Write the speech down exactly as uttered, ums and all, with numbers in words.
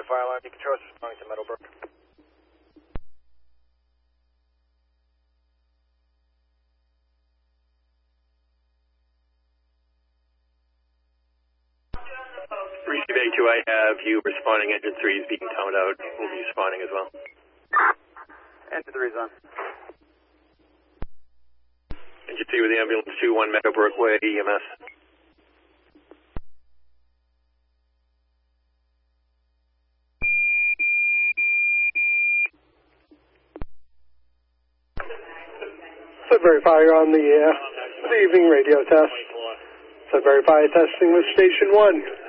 fire alarm. You control responding to Meadowbrook. Receive A two, I have you responding. Engine three is being toned out. We'll be responding as well. Engine three is on. Engine three with the ambulance two one Meadowbrook Way, E M S. Sudbury Fire on the uh, the evening radio test. Sudbury Fire testing with Station one.